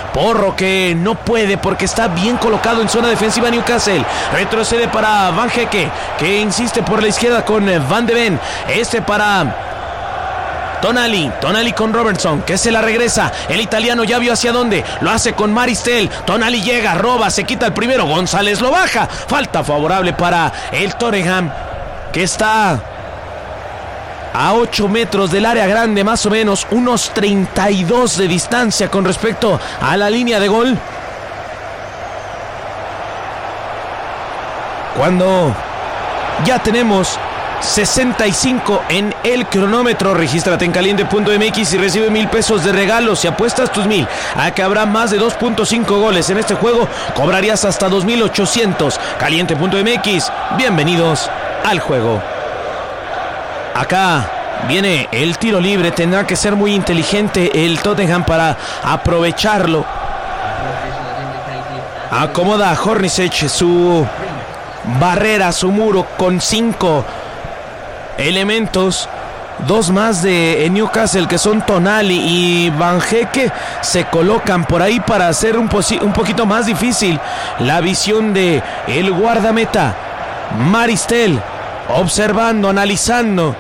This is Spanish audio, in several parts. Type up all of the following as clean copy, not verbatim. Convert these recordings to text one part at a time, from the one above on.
Porro que no puede porque está bien colocado en zona defensiva Newcastle. Retrocede para Van Hecke, que insiste por la izquierda con Van de Ven. Para Tonali con Robertson, que se la regresa. El italiano ya vio hacia dónde. Lo hace con Maristel. Tonali llega, roba, se quita el primero. González lo baja. Falta favorable para el Tottenham, que está a 8 metros del área grande, más o menos, unos 32 de distancia con respecto a la línea de gol. Cuando ya tenemos 65 en el cronómetro, regístrate en caliente.mx y recibe 1,000 pesos de regalo. Si apuestas tus 1,000 a que habrá más de 2.5 goles en este juego, cobrarías hasta 2,800. Caliente.mx, bienvenidos al juego. Acá viene el tiro libre. Tendrá que ser muy inteligente el Tottenham para aprovecharlo. Acomoda a Hornacek su barrera, su muro, con 5 elementos. 2 más de Newcastle, que son Tonali y Van Hecke, se colocan por ahí para hacer un poquito más difícil la visión de el guardameta Maristel, observando, analizando.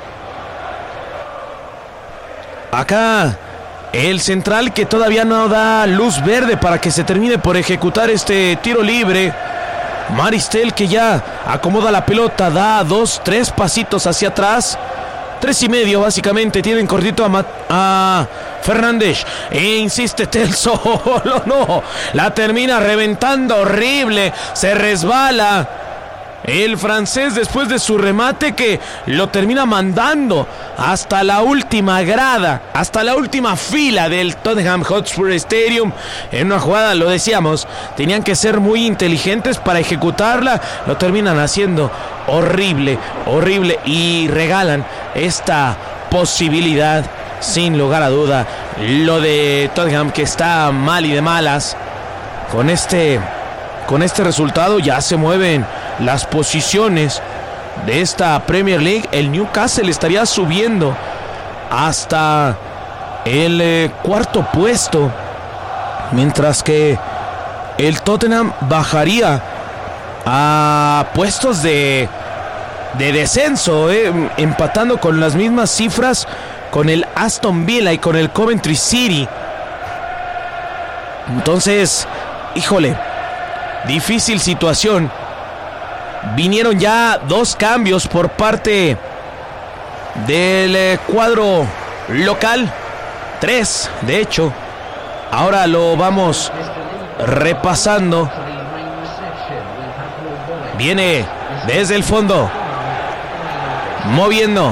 Acá el central, que todavía no da luz verde para que se termine por ejecutar este tiro libre. Maristel, que ya acomoda la pelota, da 2-3 pasitos hacia atrás, 3,5 básicamente. Tienen cortito a Fernández, e insiste Tel solo, no, la termina reventando horrible, se resbala el francés después de su remate, que lo termina mandando hasta la última grada, hasta la última fila del Tottenham Hotspur Stadium. En una jugada, lo decíamos, tenían que ser muy inteligentes para ejecutarla. Lo terminan haciendo horrible, y regalan esta posibilidad, sin lugar a duda. Lo de Tottenham, que está mal y de malas. Con este resultado ya se mueven las posiciones de esta Premier League. El Newcastle estaría subiendo hasta el 4º puesto, mientras que el Tottenham bajaría a puestos de descenso, empatando con las mismas cifras con el Aston Villa y con el Coventry City. Entonces, híjole, difícil situación. Vinieron ya 2 cambios por parte del cuadro local, 3 de hecho. Ahora lo vamos repasando. Viene desde el fondo, moviendo,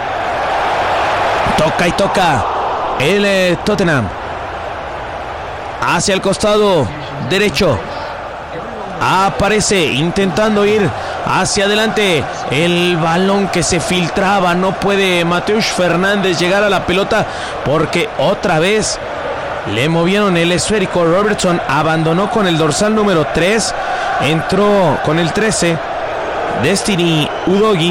toca el Tottenham hacia el costado derecho. Aparece intentando ir hacia adelante. El balón que se filtraba. No puede Mateusz Fernández llegar a la pelota porque otra vez le movieron el esférico. Robertson abandonó con el dorsal número 3. Entró con el 13 Destiny Udogie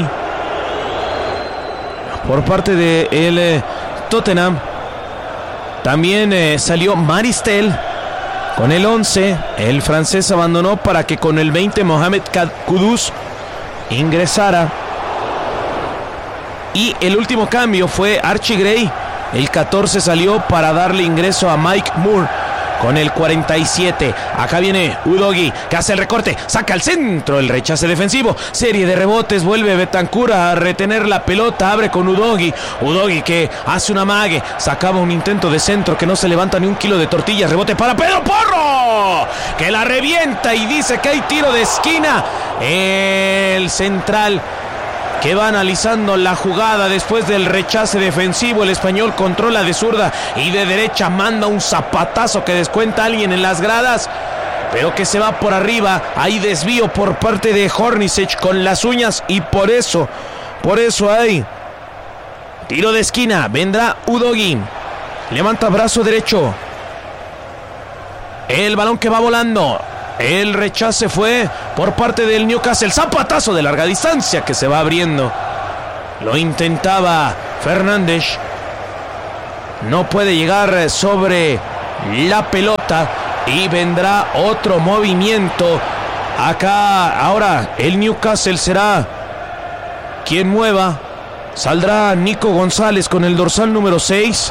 por parte de Tottenham. También salió Maristel con el 11. El francés abandonó para que con el 20 Mohamed Kudus ingresara. Y el último cambio fue Archie Gray. El 14 salió para darle ingreso a Mike Moore con el 47. Acá viene Udogie, que hace el recorte, saca al centro, el rechace defensivo, serie de rebotes, vuelve Bentancur a retener la pelota, abre con Udogie que hace un amague, sacaba un intento de centro que no se levanta ni un kilo de tortillas, rebote para Pedro Porro, que la revienta y dice que hay tiro de esquina. El central, que va analizando la jugada después del rechace defensivo. El español controla de zurda y de derecha, manda un zapatazo que descuenta a alguien en las gradas, pero que se va por arriba. Hay desvío por parte de Hornacek con las uñas y por eso hay tiro de esquina. Vendrá Udogie, levanta brazo derecho, el balón que va volando. El rechace fue por parte del Newcastle. Zapatazo de larga distancia que se va abriendo. Lo intentaba Fernández. No puede llegar sobre la pelota y vendrá otro movimiento. Acá ahora el Newcastle será quien mueva. Saldrá Nico González con el dorsal número 6.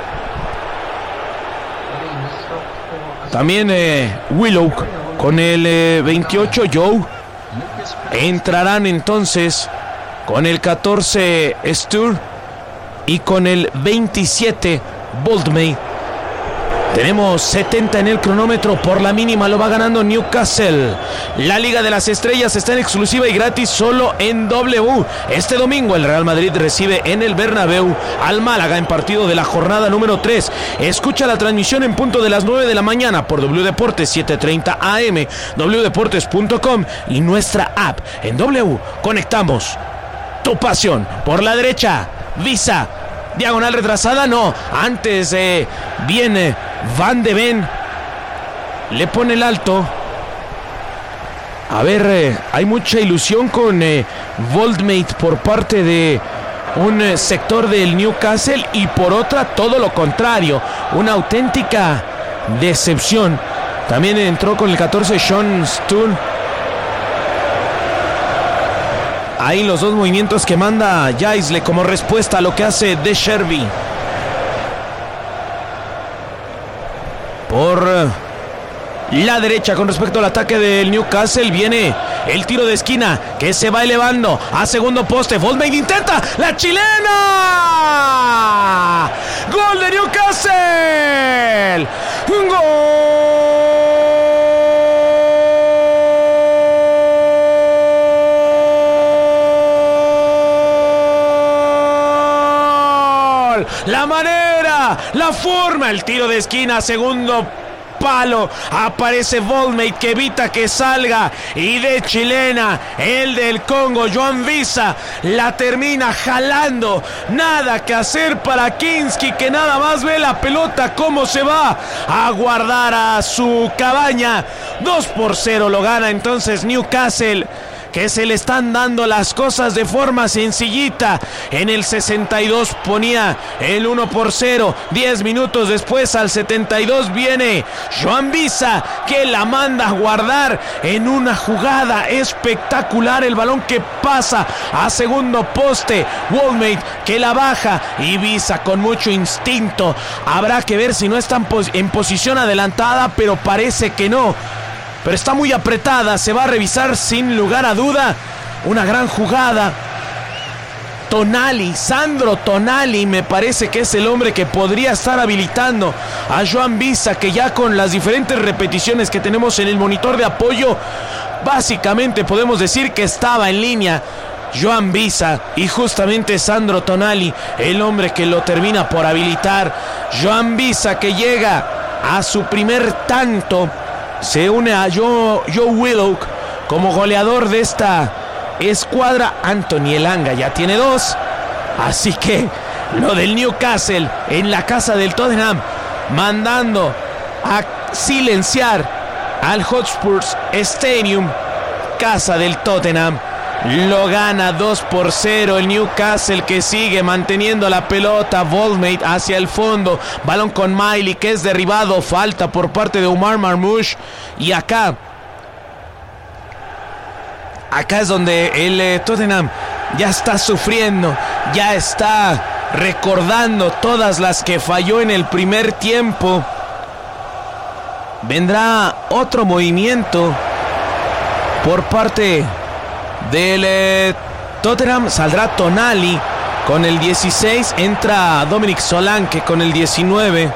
También Willock con el 28, Joe. Entrarán entonces con el 14, Stur. Y con el 27, Boldmay. Tenemos 70 en el cronómetro. Por la mínima lo va ganando Newcastle. La Liga de las Estrellas está en exclusiva y gratis solo en W. Este domingo el Real Madrid recibe en el Bernabéu al Málaga en partido de la jornada número 3. Escucha la transmisión en punto de las 9 de la mañana por W Deportes 7:30 AM, wdeportes.com y nuestra app. En W conectamos tu pasión. Por la derecha, Visa. Diagonal retrasada, no. Antes viene Van de Ven. Le pone el alto. A ver, hay mucha ilusión con Boldmate por parte de un sector del Newcastle y por otra todo lo contrario. Una auténtica decepción. También entró con el 14 Sean Stone. Ahí los dos movimientos que manda Jaisle como respuesta a lo que hace De Sherby. Por la derecha con respecto al ataque del Newcastle viene el tiro de esquina que se va elevando a segundo poste. Boldmate intenta la chilena. Gol de Newcastle. Un gol. La manera, la forma, el tiro de esquina, segundo palo, aparece Boldmate que evita que salga y de chilena, el del Congo, Joan Visa, la termina jalando, nada que hacer para Kinski que nada más ve la pelota cómo se va a guardar a su cabaña. 2-0 lo gana entonces Newcastle, que se le están dando las cosas de forma sencillita. En el 62 ponía el 1-0. 10 minutos después, al 72, viene Joan Visa, que la manda a guardar en una jugada espectacular. El balón que pasa a segundo poste. Boldmate que la baja y Visa con mucho instinto. Habrá que ver si no están en posición adelantada, pero parece que no. Pero está muy apretada, se va a revisar sin lugar a duda. Una gran jugada. Tonali, Sandro Tonali, me parece que es el hombre que podría estar habilitando a Joan Visa, que ya con las diferentes repeticiones que tenemos en el monitor de apoyo, básicamente podemos decir que estaba en línea Joan Visa, y justamente Sandro Tonali, el hombre que lo termina por habilitar. Joan Visa que llega a su primer tanto. Se une a Joe Willock como goleador de esta escuadra. Anthony Elanga ya tiene 2. Así que lo del Newcastle en la casa del Tottenham, mandando a silenciar al Hotspurs Stadium, casa del Tottenham. Lo gana 2-0 el Newcastle, que sigue manteniendo la pelota. Boldmate hacia el fondo, balón con Miley que es derribado, falta por parte de Omar Marmoush. Y acá es donde el Tottenham ya está sufriendo, ya está recordando todas las que falló en el primer tiempo. Vendrá otro movimiento por parte del Tottenham. Saldrá Tonali con el 16, entra Dominic Solanke con el 19.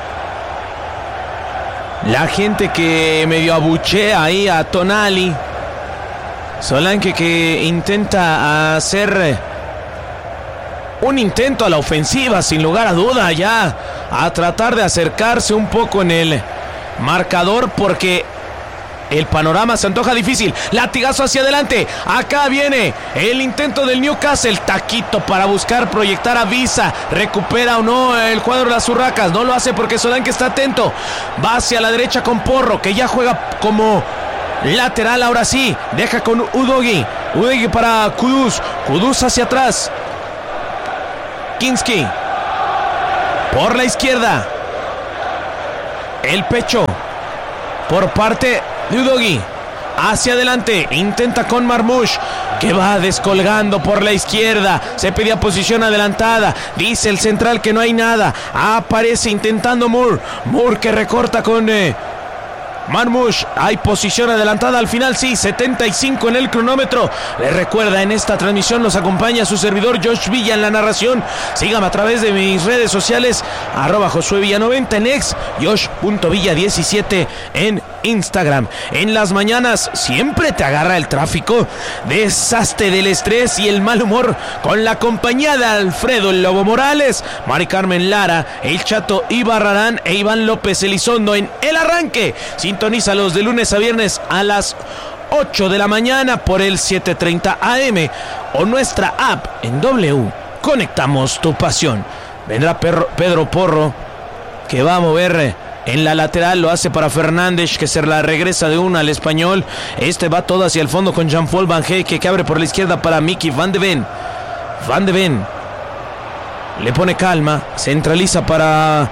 La gente que medio abuchea ahí a Tonali. Solanke que intenta hacer un intento a la ofensiva, sin lugar a duda, ya a tratar de acercarse un poco en el marcador, porque el panorama se antoja difícil. Latigazo hacia adelante. Acá viene el intento del Newcastle. Taquito para buscar proyectar a Visa. ¿Recupera o no el cuadro de las Urracas? No lo hace porque Solanke está atento. Va hacia la derecha con Porro, que ya juega como lateral. Ahora sí, deja con Udogi. Udogi para Kudus. Kudus hacia atrás. Kinski por la izquierda. el pecho por parte de Udogie. Hacia adelante, intenta con Marmoush, que va descolgando por la izquierda. Se pedía posición adelantada. Dice el central que no hay nada. Aparece intentando Moore. Moore que recorta con Marmoush. Hay posición adelantada al final, sí, 75 en el cronómetro. Les recuerda, en esta transmisión nos acompaña su servidor Josh Villa en la narración. Sígame a través de mis redes sociales, @JosueVilla90 en X, Josh.Villa17 en Instagram. En las mañanas siempre te agarra el tráfico, deshazte del estrés y el mal humor con la compañía de Alfredo el Lobo Morales, Mari Carmen Lara, el Chato Ibarrarán e Iván López Elizondo en El Arranque. Sintonízalos de lunes a viernes a las 8 de la mañana por el 7:30 AM o nuestra app en W. Conectamos tu pasión. Vendrá Pedro Porro, que va a mover en la lateral, lo hace para Fernández, que se la regresa de una al Español. Este va todo hacia el fondo con Jean-Paul Van Hecke, que abre por la izquierda para Mickey Van de Ven. Van de Ven le pone calma, centraliza para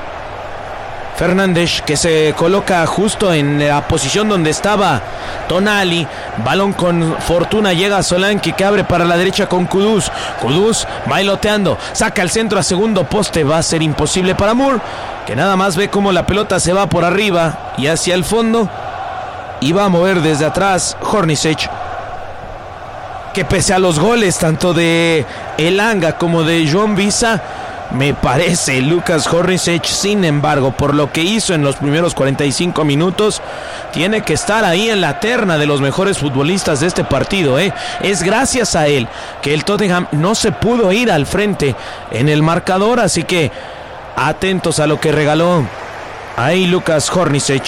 Fernández, que se coloca justo en la posición donde estaba Tonali. Balón con fortuna, llega a Solanke, que abre para la derecha con Kudus. Kudus bailoteando, saca el centro a segundo poste. Va a ser imposible para Moore, que nada más ve cómo la pelota se va por arriba y hacia el fondo, y va a mover desde atrás Hornacek, que pese a los goles tanto de Elanga como de João Visa, me parece Lucas Hornacek, sin embargo, por lo que hizo en los primeros 45 minutos, tiene que estar ahí en la terna de los mejores futbolistas de este partido. Es gracias a él que el Tottenham no se pudo ir al frente en el marcador, así que atentos a lo que regaló ahí Lucas Hornacek.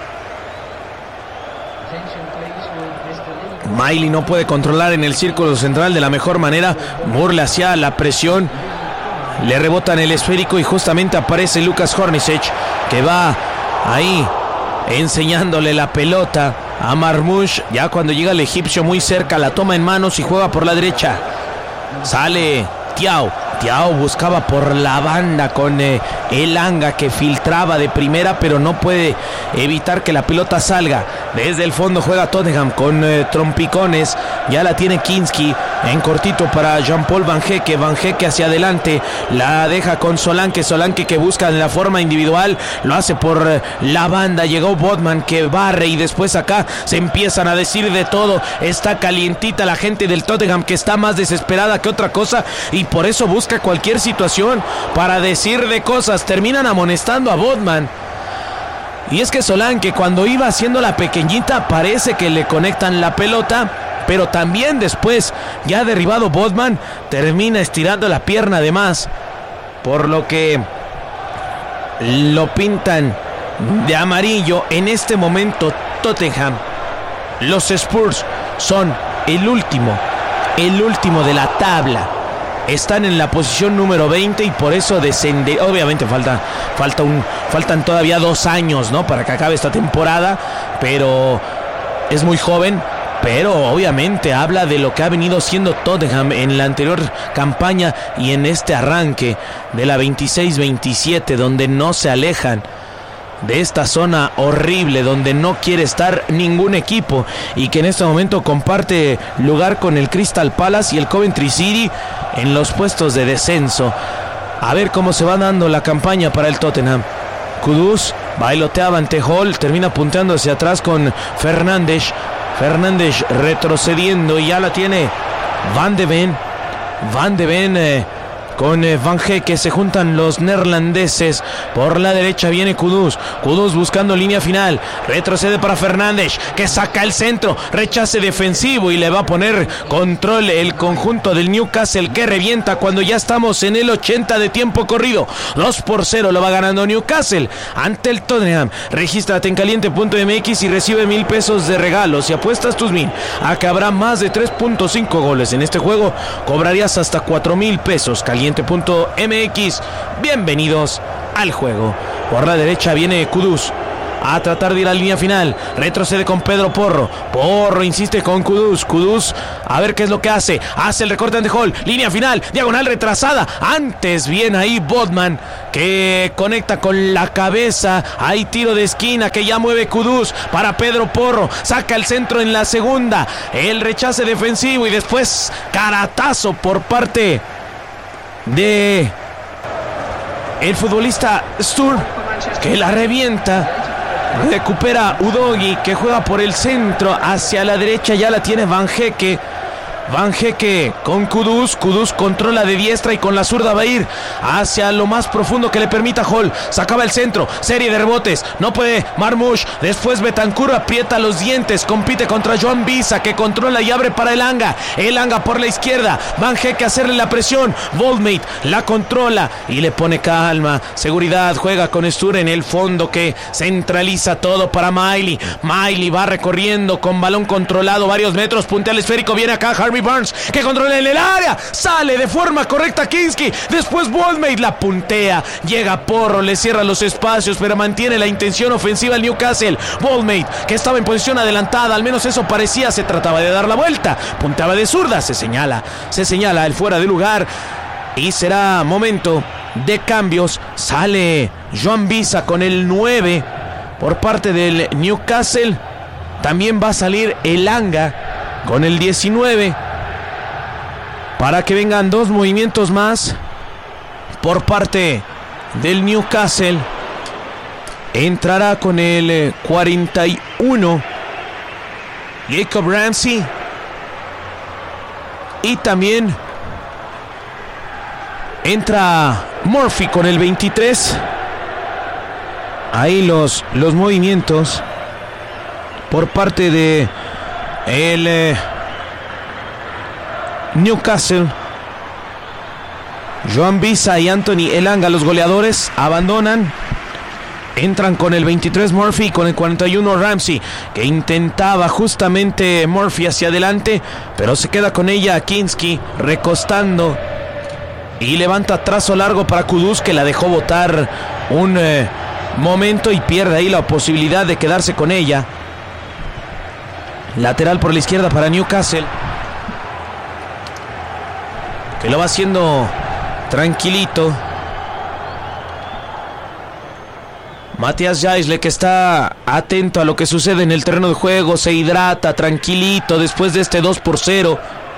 Miley no puede controlar en el círculo central de la mejor manera. Moore le hacía la presión, le rebotan el esférico y justamente aparece Lucas Hornacek, que va ahí enseñándole la pelota a Marmoush. Ya cuando llega el egipcio muy cerca, la toma en manos y juega por la derecha. Sale Thiaw buscaba por la banda con Elanga, que filtraba de primera, pero no puede evitar que la pelota salga. Desde el fondo juega Tottenham con trompicones. Ya la tiene Kinski en cortito para Jean-Paul Van Hecke. Van Hecke hacia adelante, la deja con Solanke que busca en la forma individual, lo hace por la banda. Llegó Botman, que barre, y después acá se empiezan a decir de todo. Está calientita la gente del Tottenham, que está más desesperada que otra cosa, y por eso busca cualquier situación para decir de cosas. Terminan amonestando a Botman. Y es que Solanke, cuando iba haciendo la pequeñita, parece que le conectan la pelota, pero también después, ya derribado Botman, termina estirando la pierna de más, por lo que lo pintan de amarillo. En este momento Tottenham, los Spurs son el último de la tabla. Están en la posición número 20 y por eso descende. Obviamente faltan todavía 2 años, ¿no?, para que acabe esta temporada, pero es muy joven. Pero obviamente habla de lo que ha venido siendo Tottenham en la anterior campaña y en este arranque de la 26-27, donde no se alejan de esta zona horrible donde no quiere estar ningún equipo, y que en este momento comparte lugar con el Crystal Palace y el Coventry City en los puestos de descenso. A ver cómo se va dando la campaña para el Tottenham. Kudus bailoteaba ante Hall, termina punteando hacia atrás con Fernández retrocediendo, y ya la tiene Van de Ven con Van Hecke. Se juntan los neerlandeses. Por la derecha viene Kudus buscando línea final, retrocede para Fernández, que saca el centro, rechace defensivo, y le va a poner control el conjunto del Newcastle, que revienta cuando ya estamos en el 80 de tiempo corrido. 2-0 lo va ganando Newcastle ante el Tottenham. Regístrate en caliente.mx y recibe 1,000 pesos de regalos, y apuestas tus 1,000 a que habrá más de 3.5 goles en este juego. Cobrarías hasta 4,000 pesos. Caliente.mx, bienvenidos al juego. Por la derecha viene Kudus, a tratar de ir a la línea final. Retrocede con Pedro Porro. Porro insiste con Kudus. Kudus, a ver qué es lo que hace. Hace el recorte ante Hall. Línea final, diagonal retrasada. Antes viene ahí Bodman, que conecta con la cabeza. Hay tiro de esquina que ya mueve Kudus para Pedro Porro. Saca el centro en la segunda. El rechace defensivo y después caratazo por parte de el futbolista Sturm, que la revienta. Recupera Udogie, que juega por el centro hacia la derecha. Ya la tiene Van Hecke. Van Hecke con Kudus. Kudus controla de diestra y con la zurda va a ir hacia lo más profundo que le permita Hall. Sacaba el centro, serie de rebotes, no puede Marmoush. Después Betancur aprieta los dientes, compite contra Joan Visa, que controla y abre para Elanga. Elanga por la izquierda, Van Hecke a hacerle la presión. Boldmate la controla y le pone calma, seguridad. Juega con Stur en el fondo, que centraliza todo para Miley. Miley va recorriendo con balón controlado varios metros, puntea el esférico, viene acá Harvey Barnes, que controla en el área, sale de forma correcta Kinski, después Boldmate la puntea, llega Porro, le cierra los espacios, pero mantiene la intención ofensiva el Newcastle. Boldmate, que estaba en posición adelantada, al menos eso parecía, se trataba de dar la vuelta, punteaba de zurda, se señala el fuera de lugar y será momento de cambios. Sale Joan Visa con el 9 por parte del Newcastle, también va a salir Elanga con el 19, para que vengan dos movimientos más por parte del Newcastle. Entrará con el 41 Jacob Ramsey, y también entra Murphy con el 23. Ahí los movimientos por parte de el Newcastle. Joan Visa y Anthony Elanga, los goleadores, abandonan. Entran con el 23 Murphy, con el 41 Ramsey, que intentaba justamente Murphy hacia adelante, pero se queda con ella Kinski recostando y levanta trazo largo para Kudus, que la dejó botar un momento y pierde ahí la posibilidad de quedarse con ella. Lateral por la izquierda para Newcastle, que lo va haciendo tranquilito. Matías Jaisle, que está atento a lo que sucede en el terreno de juego, se hidrata tranquilito después de este 2-0.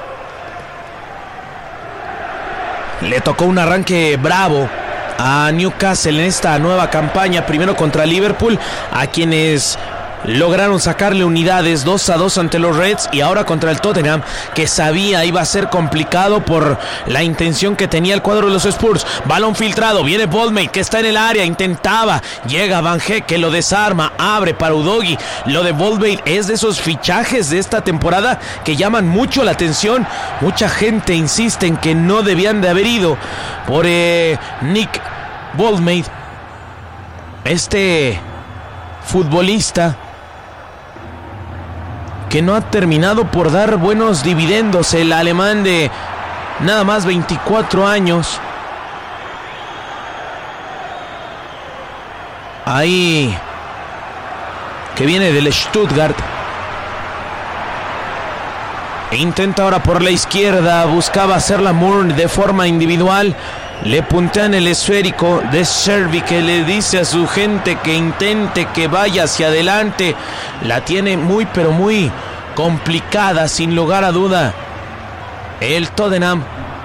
Le tocó un arranque bravo a Newcastle en esta nueva campaña, primero contra Liverpool, a quienes lograron sacarle unidades 2-2 ante los Reds, y ahora contra el Tottenham, que sabía iba a ser complicado por la intención que tenía el cuadro de los Spurs. Balón filtrado, viene Boldmate, que está en el área, intentaba, llega Van Hecke, lo desarma, abre para Udogie. Lo de Boldmate es de esos fichajes de esta temporada que llaman mucho la atención. Mucha gente insiste en que no debían de haber ido por Nick Boldmate, este futbolista que no ha terminado por dar buenos dividendos, el alemán de nada más 24 años. Ahí, que viene del Stuttgart. E intenta ahora por la izquierda, buscaba hacerla Moore de forma individual. Le puntean el esférico de Servi, que le dice a su gente que intente, que vaya hacia adelante. La tiene muy pero muy complicada, sin lugar a duda, el Tottenham.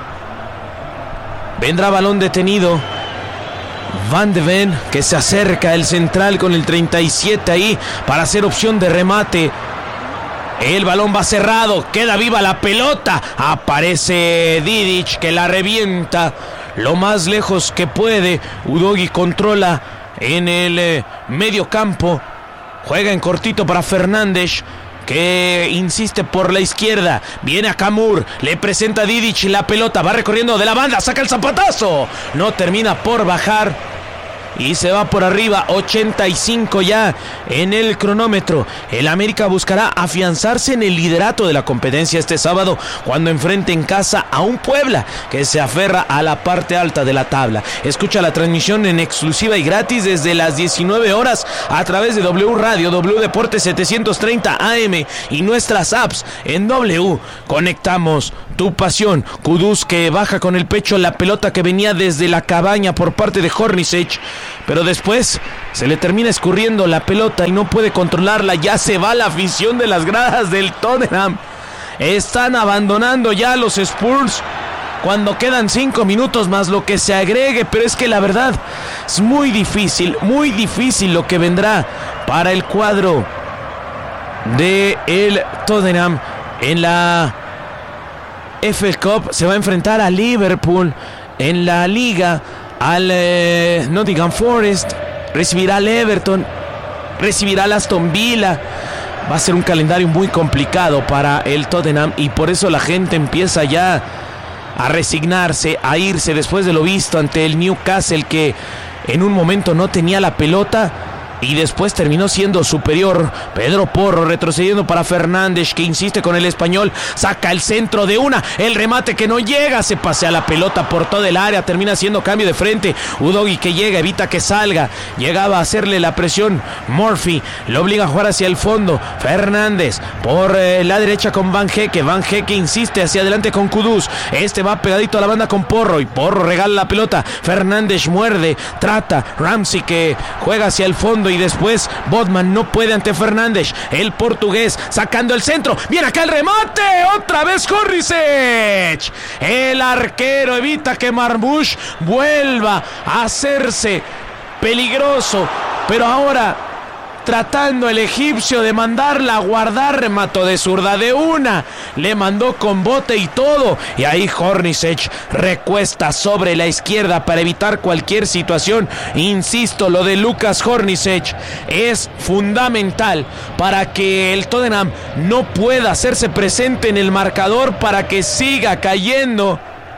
Vendrá balón detenido. Van de Ven, que se acerca el central con el 37 ahí para hacer opción de remate. El balón va cerrado, queda viva la pelota. Aparece Didic, que la revienta lo más lejos que puede. Udogie controla en el medio campo. Juega en cortito para Fernández, que insiste por la izquierda. Viene a Camur, le presenta a Didic la pelota, va recorriendo de la banda, saca el zapatazo. No termina por bajar. y se va por arriba. 85 ya en el cronómetro. El América buscará afianzarse en el liderato de la competencia este sábado cuando enfrente en casa a un Puebla que se aferra a la parte alta de la tabla. Escucha la transmisión en exclusiva y gratis desde las 19 horas a través de W Radio, W Deportes 730 AM y nuestras apps en W. Conectamos tu pasión. Kudus que baja con el pecho la pelota que venía desde la cabaña por parte de Hornacek, pero después se le termina escurriendo la pelota y no puede controlarla. Ya se va la afición de las gradas del Tottenham. Están abandonando ya los Spurs cuando quedan 5 minutos más lo que se agregue, pero es que la verdad es muy difícil lo que vendrá para el cuadro de el Tottenham. En la FA Cup se va a enfrentar a Liverpool, en la Liga al Nottingham Forest, recibirá al Everton, recibirá al Aston Villa. Va a ser un calendario muy complicado para el Tottenham y por eso la gente empieza ya a resignarse, a irse después de lo visto ante el Newcastle, que en un momento no tenía la pelota y después terminó siendo superior. Pedro Porro retrocediendo para Fernández, que insiste con el español, saca el centro de una, el remate que no llega, se pasea la pelota por todo el área, termina haciendo cambio de frente. Udogie que llega, evita que salga, llegaba a hacerle la presión Murphy, lo obliga a jugar hacia el fondo. Fernández por la derecha con Van Hecke insiste hacia adelante con Kudus, este va pegadito a la banda con Porro y Porro regala la pelota. Fernández muerde, trata, Ramsey que juega hacia el fondo y después Botman no puede ante Fernández. El portugués sacando el centro. Viene acá el remate. Otra vez Hornacek. El arquero evita que Marmoush vuelva a hacerse peligroso. Pero ahora tratando el egipcio de mandarla a guardar, remató de zurda de una, le mandó con bote y todo, y ahí Hornacek recuesta sobre la izquierda para evitar cualquier situación. Insisto, lo de Lucas Hornacek es fundamental para que el Tottenham no pueda hacerse presente en el marcador, para que siga cayendo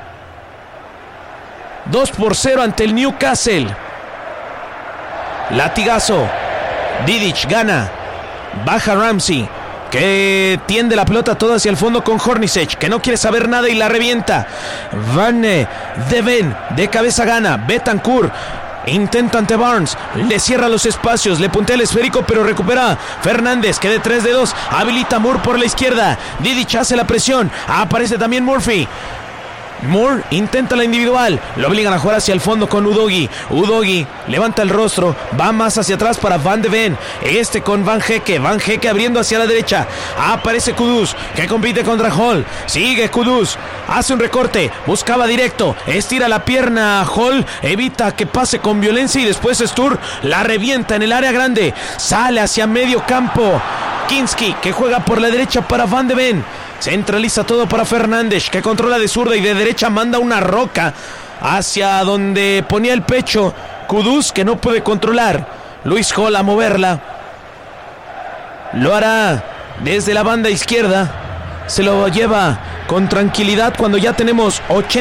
2-0 ante el Newcastle. Latigazo, Vidic gana, baja Ramsey, que tiende la pelota toda hacia el fondo con Hornacek, que no quiere saber nada y la revienta. Van de Ven de cabeza gana, Bentancur intenta ante Barnes, le cierra los espacios, le puntea el esférico, pero recupera Fernández, que de 3 de 2 habilita Moore por la izquierda. Vidic hace la presión, aparece también Murphy. Moore intenta la individual, lo obligan a jugar hacia el fondo con Udogie. Udogie levanta el rostro, va más hacia atrás para Van de Ven, este con Van Hecke abriendo hacia la derecha. Aparece Kudus, que compite contra Hall, sigue Kudus, hace un recorte, buscaba directo, estira la pierna Hall, evita que pase con violencia y después Sturr la revienta en el área grande, sale hacia medio campo Kinski, que juega por la derecha para Van de Ven. Centraliza todo para Fernández, que controla de zurda y de derecha manda una roca hacia donde ponía el pecho Kudus, que no puede controlar. Luis Hall a moverla. Lo hará desde la banda izquierda. Se lo lleva con tranquilidad cuando ya tenemos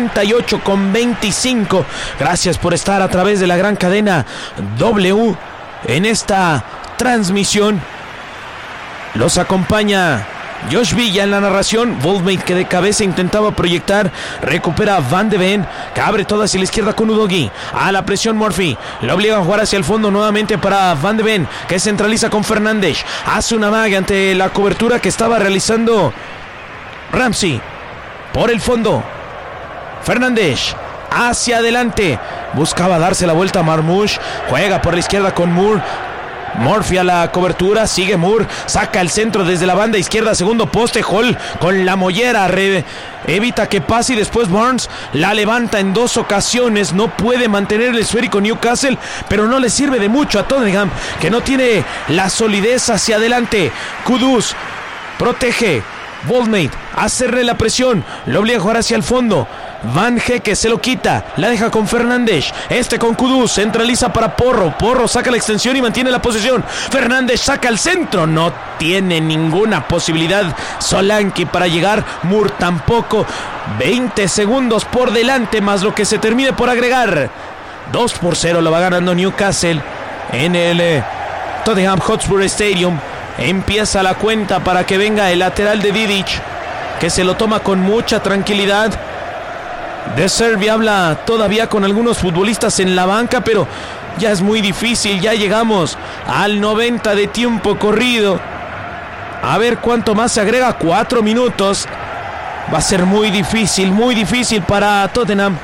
88:25. Gracias por estar a través de la gran cadena W en esta transmisión. Los acompaña Josh Villa en la narración. Volmate, que de cabeza intentaba proyectar, recupera Van de Ven, que abre toda hacia la izquierda con Udogie. A la presión Murphy, lo obliga a jugar hacia el fondo nuevamente para Van de Ven, que centraliza con Fernández. Hace una magia ante la cobertura que estaba realizando Ramsey. Por el fondo, Fernández hacia adelante, buscaba darse la vuelta a Marmoush, juega por la izquierda con Moore. Murphy a la cobertura, sigue Moore, saca el centro desde la banda izquierda, segundo poste. Hall con la mollera evita que pase y después Barnes la levanta en 2 ocasiones. No puede mantener el esférico Newcastle, pero no le sirve de mucho a Tottenham, que no tiene la solidez hacia adelante. Kudus protege, Volmate hacerle la presión, lo obliga a jugar hacia el fondo. Van Hecke se lo quita, la deja con Fernández, este con Kudus, centraliza para Porro, Porro saca la extensión y mantiene la posesión. Fernández saca el centro, no tiene ninguna posibilidad Solanke para llegar, Moore tampoco. 20 segundos por delante más lo que se termine por agregar. 2-0 lo va ganando Newcastle en el Tottenham Hotspur Stadium. Empieza la cuenta para que venga el lateral de Didic, que se lo toma con mucha tranquilidad. De Serbia habla todavía con algunos futbolistas en la banca, pero ya es muy difícil. Ya llegamos al 90 de tiempo corrido. A ver cuánto más se agrega. 4 minutos. Va a ser muy difícil para Tottenham.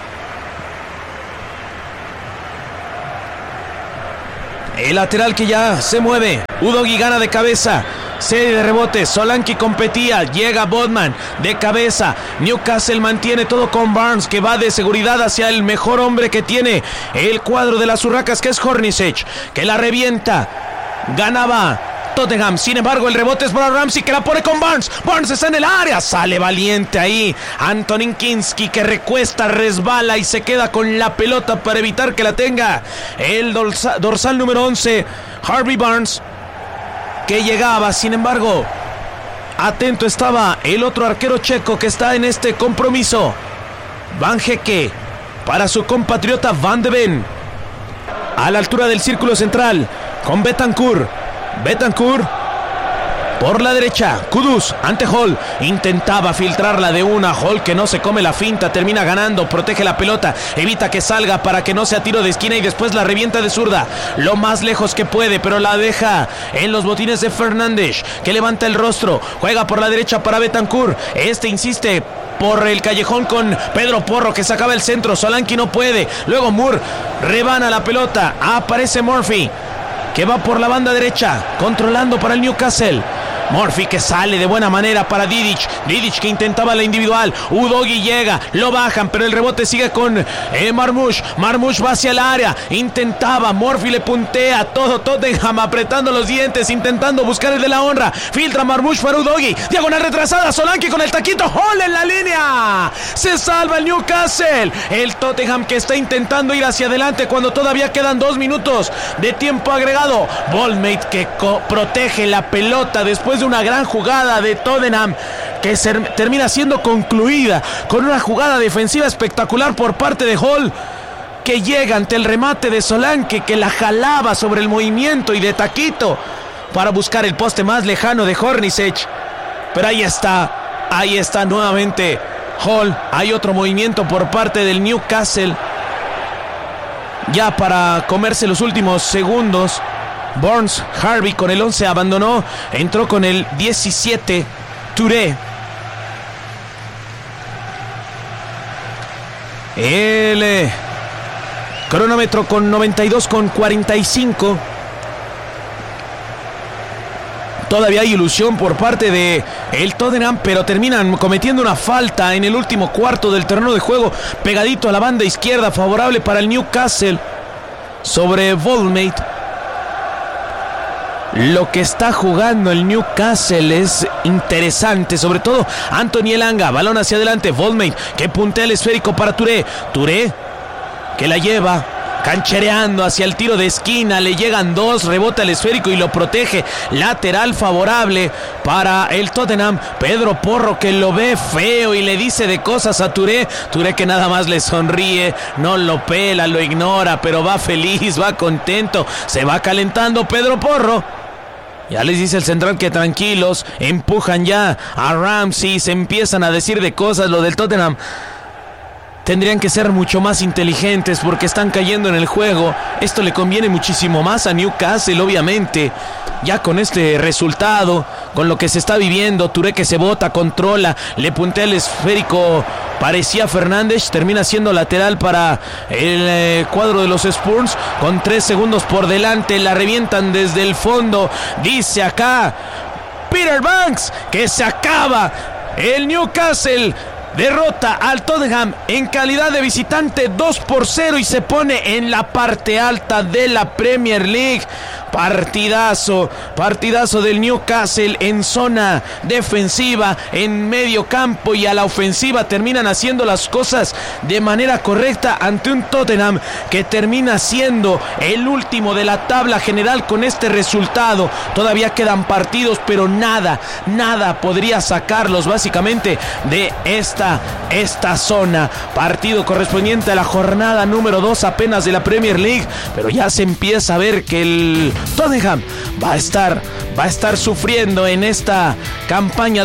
El lateral que ya se mueve. Udogie gana de cabeza. Serie de rebotes. Solanke competía. Llega Bodman de cabeza. Newcastle mantiene todo con Barnes, que va de seguridad hacia el mejor hombre que tiene el cuadro de las Urracas, que es Hornacek, que la revienta. Ganaba Tottenham. Sin embargo, el rebote es para Ramsey, que la pone con Barnes. Barnes está en el área. Sale valiente ahí Antonin Kinski, que recuesta, resbala y se queda con la pelota para evitar que la tenga el dorsal número 11, Harvey Barnes, que llegaba. Sin embargo, atento estaba el otro arquero checo que está en este compromiso, Van Hecke, para su compatriota Van de Ven. A la altura del círculo central con Bentancur por la derecha. Kudus ante Hall. Intentaba filtrarla de una. Hall, que no se come la finta, termina ganando. Protege la pelota, evita que salga para que no sea tiro de esquina, y después la revienta de zurda lo más lejos que puede, pero la deja en los botines de Fernández, que levanta el rostro. Juega por la derecha para Bentancur. Insiste por el callejón con Pedro Porro, que sacaba el centro. Solanke no puede. Luego Moore rebana la pelota. Aparece Murphy, que va por la banda derecha, controlando para el Newcastle. Murphy, que sale de buena manera para Didic, que intentaba la individual. Udogie llega, lo bajan, pero el rebote sigue con Marmoush va hacia el área, intentaba, Murphy le puntea, todo Tottenham apretando los dientes, intentando buscar el de la honra. Filtra Marmoush para Udogie, diagonal retrasada, Solanke con el taquito, Hall en la línea. Se salva el Newcastle. El Tottenham, que está intentando ir hacia adelante cuando todavía quedan 2 minutos de tiempo agregado. Boldmate, que protege la pelota después de una gran jugada de Tottenham, que termina siendo concluida con una jugada defensiva espectacular por parte de Hall, que llega ante el remate de Solanke, que la jalaba sobre el movimiento y de taquito para buscar el poste más lejano de Hornacek. Pero ahí está nuevamente Hall. Hay otro movimiento por parte del Newcastle, ya para comerse los últimos segundos. Barnes, Harvey con el 11 abandonó, entró con el 17 Touré. El cronómetro con 92,45. Todavía hay ilusión por parte de el Tottenham, pero terminan cometiendo una falta en el último cuarto del terreno de juego, pegadito a la banda izquierda, favorable para el Newcastle sobre Boldmate. Lo que está jugando el Newcastle es interesante, sobre todo Anthony Elanga, balón hacia adelante, Boldmate, que puntea el esférico para Touré, que la lleva canchereando hacia el tiro de esquina, le llegan 2, rebota el esférico y lo protege. Lateral favorable para el Tottenham. Pedro Porro, que lo ve feo y le dice de cosas a Touré, que nada más le sonríe, no lo pela, lo ignora, pero va feliz, va contento, se va calentando Pedro Porro. Ya les dice el central que tranquilos, empujan ya a Ramsey, se empiezan a decir de cosas. Lo del Tottenham tendrían que ser mucho más inteligentes porque están cayendo en el juego. Esto le conviene muchísimo más a Newcastle, obviamente. Ya con este resultado, con lo que se está viviendo, Touré, que se bota, controla, le puntea el esférico, parecía Fernández, termina siendo lateral para el cuadro de los Spurs, con 3 segundos por delante, la revientan desde el fondo, dice acá Peter Banks que se acaba. El Newcastle derrota al Tottenham en calidad de visitante 2-0 y se pone en la parte alta de la Premier League. Partidazo del Newcastle en zona defensiva, en medio campo y a la ofensiva. Terminan haciendo las cosas de manera correcta ante un Tottenham que termina siendo el último de la tabla general con este resultado. Todavía quedan partidos, pero nada podría sacarlos básicamente de esta zona. Partido correspondiente a la jornada número 2 apenas de la Premier League, pero ya se empieza a ver que el Tottenham va a estar sufriendo en esta campaña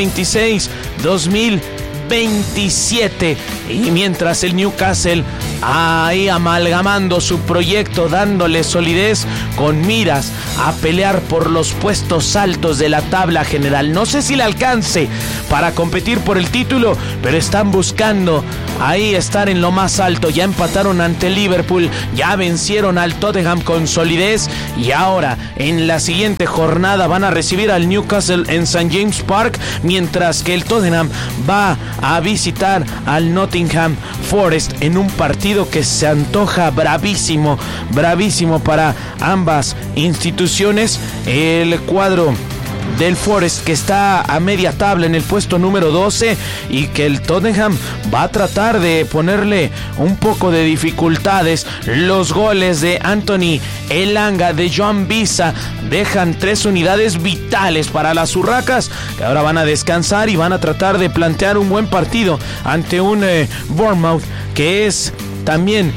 2026-2027, y mientras el Newcastle ahí amalgamando su proyecto, dándole solidez con miras a pelear por los puestos altos de la tabla general. No sé si le alcance para competir por el título, pero están buscando ahí estar en lo más alto. Ya empataron ante Liverpool, ya vencieron al Tottenham con solidez, y ahora en la siguiente jornada van a recibir al Newcastle en St. James Park, mientras que el Tottenham va a visitar al Nottingham Forest en un partido que se antoja bravísimo para ambas instituciones. El cuadro del Forest, que está a media tabla en el puesto número 12, y que el Tottenham va a tratar de ponerle un poco de dificultades. Los goles de Anthony Elanga, de Joan Visa, dejan 3 unidades vitales para las urracas, que ahora van a descansar y van a tratar de plantear un buen partido ante un Bournemouth que es también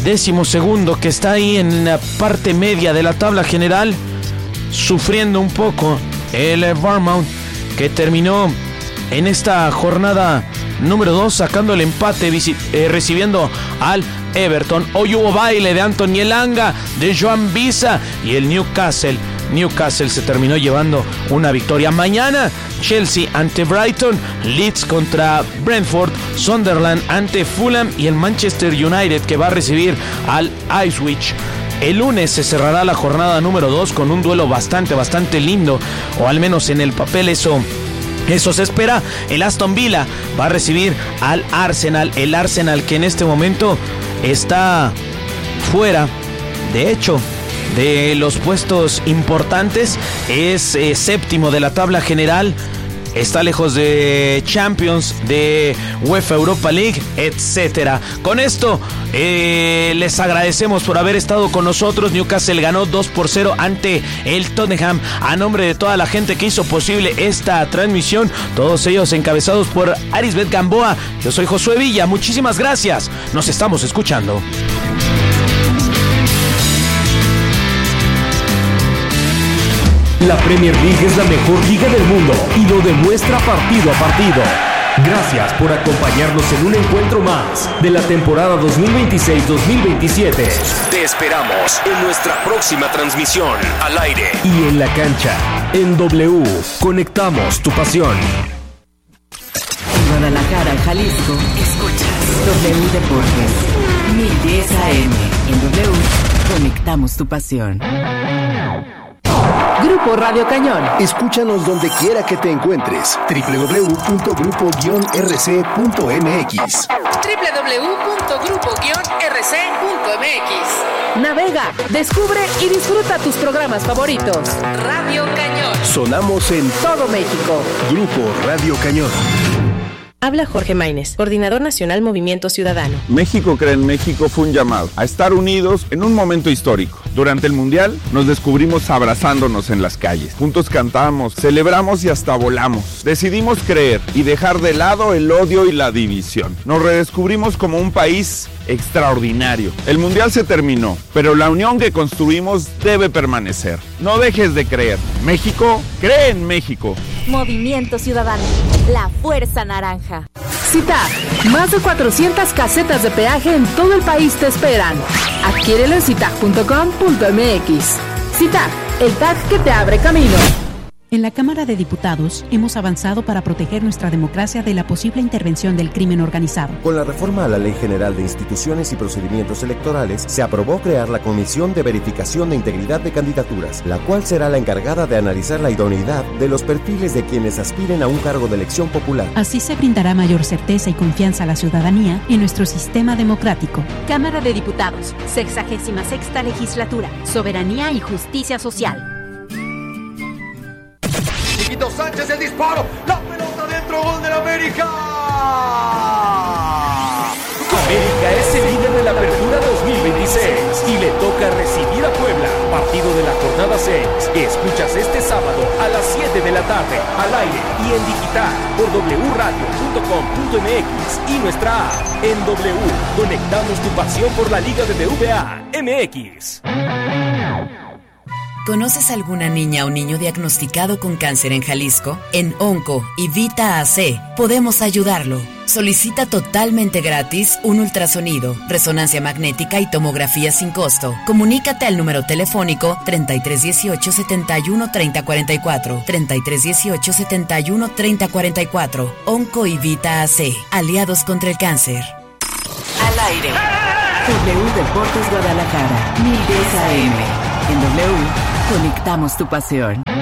12º, que está ahí en la parte media de la tabla general, sufriendo un poco. El Bournemouth, que terminó en esta jornada número 2 sacando el empate, recibiendo al Everton. Hoy hubo baile de Anthony Elanga, de Joan Visa, y el Newcastle se terminó llevando una victoria. Mañana Chelsea ante Brighton, Leeds contra Brentford, Sunderland ante Fulham, y el Manchester United, que va a recibir al Ipswich. El lunes se cerrará la jornada número 2 con un duelo bastante lindo, o al menos en el papel eso se espera. El Aston Villa va a recibir al Arsenal, el Arsenal que en este momento está fuera, de hecho, de los puestos importantes. Es séptimo de la tabla general, está lejos de Champions, de UEFA Europa League, etcétera. Con esto les agradecemos por haber estado con nosotros. Newcastle ganó 2-0 ante el Tottenham. A nombre de toda la gente que hizo posible esta transmisión, todos ellos encabezados por Arisbet Gamboa, yo soy Josué Villa. Muchísimas gracias, nos estamos escuchando. La Premier League es la mejor liga del mundo y lo demuestra partido a partido. Gracias por acompañarnos en un encuentro más de la temporada 2026-2027. Te esperamos en nuestra próxima transmisión al aire y en la cancha. En W, conectamos tu pasión. En Guadalajara, Jalisco, escuchas W Deportes 1010 AM. En W, conectamos tu pasión. Grupo Radio Cañón. Escúchanos donde quiera que te encuentres. www.grupo-rc.mx. www.grupo-rc.mx. Navega, descubre y disfruta tus programas favoritos. Radio Cañón. Sonamos en todo México. Grupo Radio Cañón. Habla Jorge Maínez, coordinador nacional Movimiento Ciudadano. México Cree en México fue un llamado a estar unidos en un momento histórico. Durante el Mundial nos descubrimos abrazándonos en las calles. Juntos cantamos, celebramos y hasta volamos. Decidimos creer y dejar de lado el odio y la división. Nos redescubrimos como un país extraordinario. El Mundial se terminó, pero la unión que construimos debe permanecer. No dejes de creer. México cree en México. Movimiento Ciudadano, la fuerza naranja. CITAG, más de 400 casetas de peaje en todo el país te esperan. Adquiérelo en citag.com.mx. CITAG, el tag que te abre camino. En la Cámara de Diputados hemos avanzado para proteger nuestra democracia de la posible intervención del crimen organizado. Con la reforma a la Ley General de Instituciones y Procedimientos Electorales, se aprobó crear la Comisión de Verificación de Integridad de Candidaturas, la cual será la encargada de analizar la idoneidad de los perfiles de quienes aspiren a un cargo de elección popular. Así se brindará mayor certeza y confianza a la ciudadanía en nuestro sistema democrático. Cámara de Diputados, 66ª Legislatura, Soberanía y Justicia Social. Chiquito Sánchez, el disparo, la pelota dentro, gol del América. América es el líder de la Apertura 2026 y le toca recibir a Puebla, partido de la jornada 6. Escuchas este sábado a las 7 de la tarde, al aire y en digital por wradio.com.mx y nuestra app. En W, conectamos tu pasión por la Liga de BVA MX. ¿Conoces alguna niña o niño diagnosticado con cáncer en Jalisco? En Onco y Vita AC podemos ayudarlo. Solicita totalmente gratis un ultrasonido, resonancia magnética y tomografía sin costo. Comunícate al número telefónico 3318 71 3044, 3318 71 3044. Onco y Vita AC, aliados contra el cáncer. Al aire. W Deportes Guadalajara, 1010 AM. En W, conectamos tu pasión.